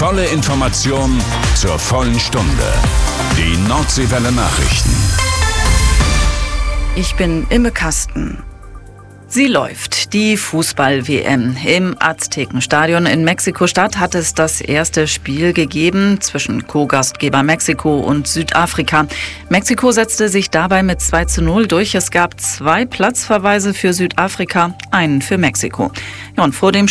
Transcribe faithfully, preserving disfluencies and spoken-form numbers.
Volle Information zur vollen Stunde. Die Nordseewelle Nachrichten. Ich bin Imme Kasten. Sie läuft, die Fußball-W M. Im Aztekenstadion in Mexiko-Stadt hat es das erste Spiel gegeben zwischen Co-Gastgeber Mexiko und Südafrika. Mexiko setzte sich dabei mit zwei zu null durch. Es gab zwei Platzverweise für Südafrika, einen für Mexiko. Ja, und vor dem